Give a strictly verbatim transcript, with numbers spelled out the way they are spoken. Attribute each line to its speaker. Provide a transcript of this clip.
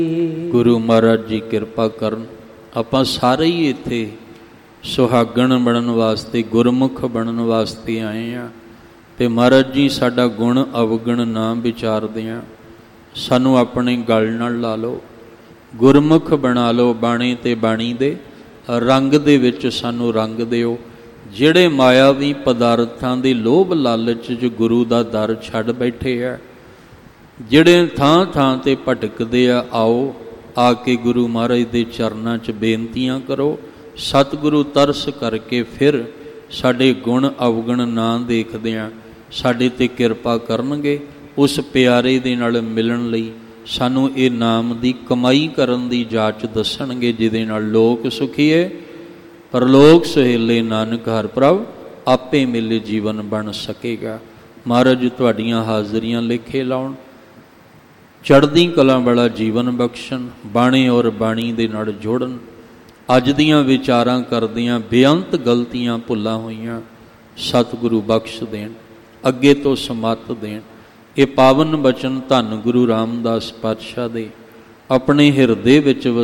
Speaker 1: ਗੁਰੂ ਮਹਾਰਾਜ ਜੀ ਕਿਰਪਾ ਕਰਨ। ਆਪਾਂ ਸਾਰੇ ਹੀ ਇੱਥੇ ਸੁਹਾਗਣ ਬਣਨ ਵਾਸਤੇ, ਗੁਰਮੁਖ ਬਣਨ ਵਾਸਤੇ ਆਏ ਹਾਂ। ਅਤੇ ਮਹਾਰਾਜ ਜੀ ਸਾਡਾ ਗੁਣ ਅਵਗੁਣ ਨਾ ਵਿਚਾਰਦੇ ਹਾਂ, ਸਾਨੂੰ ਆਪਣੇ ਗਲ ਨਾਲ ਲਾ ਲਓ, ਗੁਰਮੁਖ ਬਣਾ ਲਓ। ਬਾਣੀ ਅਤੇ ਬਾਣੀ ਦੇ ਰੰਗ ਦੇ ਵਿੱਚ ਸਾਨੂੰ ਰੰਗ ਦਿਓ। ਜਿਹੜੇ ਮਾਇਆਵੀ ਪਦਾਰਥਾਂ ਦੇ ਲੋਭ ਲਾਲਚ 'ਚ ਗੁਰੂ ਦਾ ਦਰ ਛੱਡ ਬੈਠੇ ਆ, ਜਿਹੜੇ ਥਾਂ ਥਾਂ 'ਤੇ ਭਟਕਦੇ ਆ, ਆਓ ਆ ਕੇ ਗੁਰੂ ਮਹਾਰਾਜ ਦੇ ਚਰਨਾਂ 'ਚ ਬੇਨਤੀਆਂ ਕਰੋ। ਸਤਿਗੁਰੂ ਤਰਸ ਕਰਕੇ ਫਿਰ ਸਾਡੇ ਗੁਣ ਅਵਗੁਣ ਨਾ ਦੇਖਦਿਆਂ ਸਾਡੇ 'ਤੇ ਕਿਰਪਾ ਕਰਨਗੇ। ਉਸ ਪਿਆਰੇ ਦੇ ਨਾਲ ਮਿਲਣ ਲਈ ਸਾਨੂੰ ਇਹ ਨਾਮ ਦੀ ਕਮਾਈ ਕਰਨ ਦੀ ਜਾਚ ਦੱਸਣਗੇ, ਜਿਹਦੇ ਨਾਲ ਲੋਕ ਸੁਖੀਏ ਪਰਲੋਕ ਸੁਹੇਲੇ, ਨਾਨਕ ਹਰਿ ਪ੍ਰਭ ਆਪੇ ਮਿਲੇ ਜੀਵਨ ਬਣ ਸਕੇਗਾ। ਮਹਾਰਾਜ ਤੁਹਾਡੀਆਂ ਹਾਜ਼ਰੀਆਂ ਲੇਖੇ ਲਾਉਣ, ਚੜ੍ਹਦੀ ਕਲਾ ਵਾਲਾ ਜੀਵਨ ਬਖਸ਼ਣ, ਬਾਣੇ ਔਰ ਬਾਣੀ ਦੇ ਨਾਲ ਜੋੜਨ। ਅੱਜ ਦੀਆਂ ਵਿਚਾਰਾਂ ਕਰਦਿਆਂ ਬੇਅੰਤ ਗਲਤੀਆਂ ਭੁੱਲਾਂ ਹੋਈਆਂ ਸਤਿਗੁਰੂ ਬਖਸ਼ ਦੇਣ, ਅੱਗੇ ਤੋਂ ਸਮੱਤ ਦੇਣ। ਇਹ ਪਾਵਨ ਬਚਨ ਧੰਨ ਗੁਰੂ ਰਾਮਦਾਸ ਪਾਤਸ਼ਾਹ ਦੇ ਆਪਣੇ ਹਿਰਦੇ ਵਿੱਚ